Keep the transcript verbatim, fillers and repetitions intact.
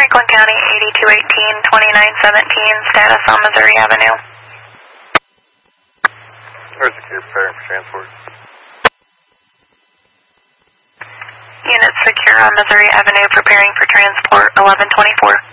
Franklin County, eighty-two eighteen, twenty-nine seventeen, status on Missouri Avenue. Where's the secure preparing for transport? Unit secure on Missouri Avenue, preparing for transport, eleven twenty-four.